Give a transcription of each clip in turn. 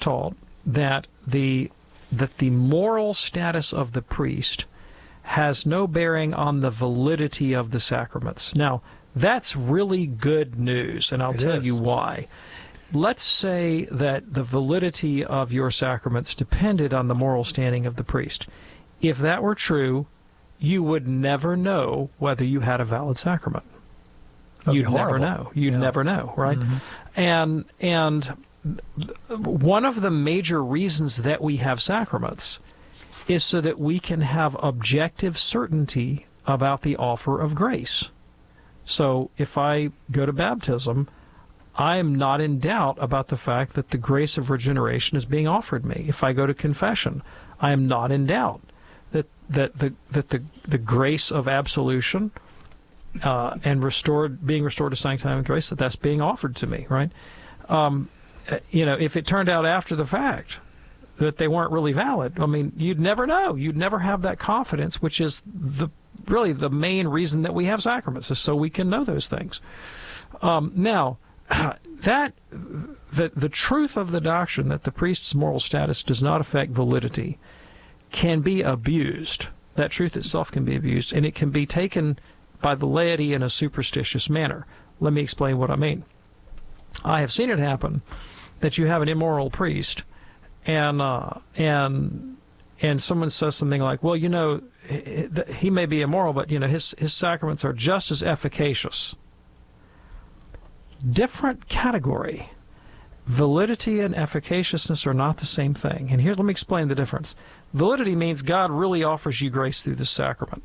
taught that the moral status of the priest has no bearing on the validity of the sacraments. Now, that's really good news, and I'll tell you why. Let's say that the validity of your sacraments depended on the moral standing of the priest. If that were true, you would never know whether you had a valid sacrament. You'd never know. You'd never know, right? And one of the major reasons that we have sacraments is so that we can have objective certainty about the offer of grace. So if I go to baptism, I am not in doubt about the fact that the grace of regeneration is being offered me. If I go to confession, I am not in doubt that the grace of absolution and being restored to sanctity and grace, that's being offered to me, right? If it turned out after the fact that they weren't really valid, I mean, you'd never know. You'd never have that confidence, which is really the main reason that we have sacraments, is so we can know those things. Now, the truth of the doctrine that the priest's moral status does not affect validity can be abused. That truth itself can be abused, and it can be taken by the laity in a superstitious manner. Let me explain what I mean. I have seen it happen that you have an immoral priest, and someone says something like, well, he may be immoral, but his sacraments are just as efficacious. Different category. Validity and efficaciousness are not the same thing. And here, let me explain the difference. Validity means God really offers you grace through this sacrament.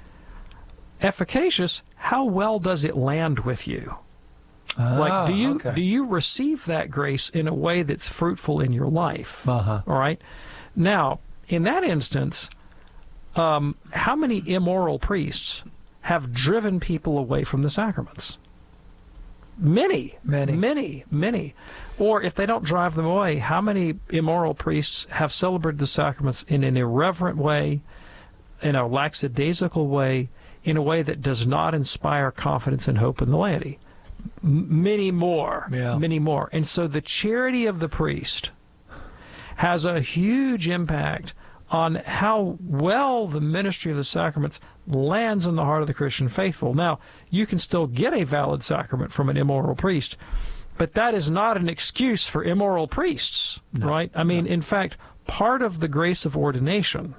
Efficacious, how well does it land with you? Do you receive that grace in a way that's fruitful in your life? All right. Now, in that instance, how many immoral priests have driven people away from the sacraments? Many. Or if they don't drive them away, how many immoral priests have celebrated the sacraments in an irreverent way, in a lackadaisical way, in a way that does not inspire confidence and hope in the laity? Many more. And so the charity of the priest has a huge impact on how well the ministry of the sacraments lands in the heart of the Christian faithful. Now, you can still get a valid sacrament from an immoral priest, but that is not an excuse for immoral priests, right? I mean, in fact, part of the grace of ordination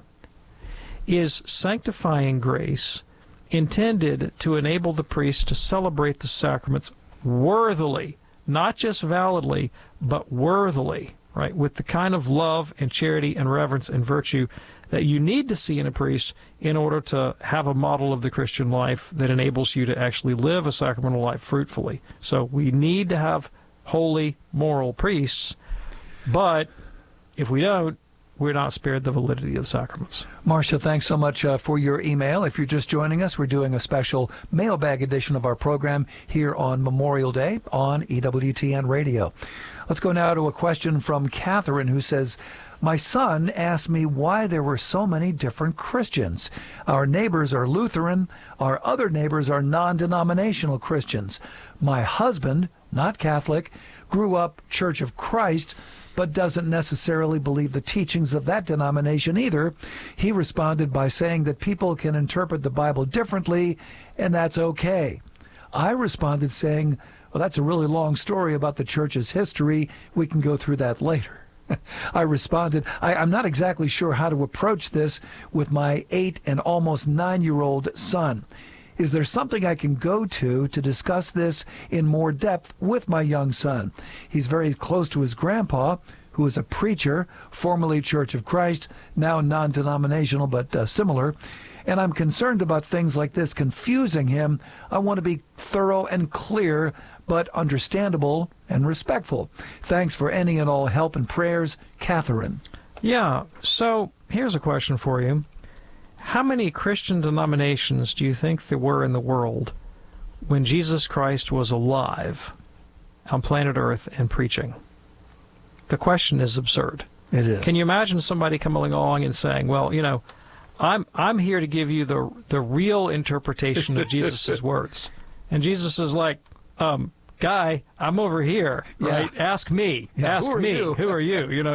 is sanctifying grace intended to enable the priest to celebrate the sacraments worthily, not just validly, but worthily, right, with the kind of love and charity and reverence and virtue that you need to see in a priest in order to have a model of the Christian life that enables you to actually live a sacramental life fruitfully. So we need to have holy, moral priests, but if we don't, we're not spared the validity of the sacraments. Marcia, thanks so much for your email. If you're just joining us, we're doing a special mailbag edition of our program here on Memorial Day on EWTN Radio. Let's go now to a question from Catherine, who says, my son asked me why there were so many different Christians. Our neighbors are Lutheran. Our other neighbors are non-denominational Christians. My husband, not Catholic, grew up Church of Christ, but doesn't necessarily believe the teachings of that denomination either. He responded by saying that people can interpret the Bible differently, and that's okay. I responded saying, well, that's a really long story about the church's history. We can go through that later. I responded, I'm not exactly sure how to approach this with my 8 and almost 9-year-old son. Is there something I can go to discuss this in more depth with my young son? He's very close to his grandpa, who is a preacher, formerly Church of Christ, now non-denominational but similar, and I'm concerned about things like this confusing him. I want to be thorough and clear, but understandable and respectful. Thanks for any and all help and prayers, Catherine. Yeah, so here's a question for you. How many Christian denominations do you think there were in the world when Jesus Christ was alive on planet Earth and preaching? The question is absurd. It is. Can you imagine somebody coming along and saying, well, I'm here to give you the real interpretation of Jesus' words. And Jesus is like, guy, I'm over here, right? Yeah. Ask me. Yeah, Ask me. You? Who are you?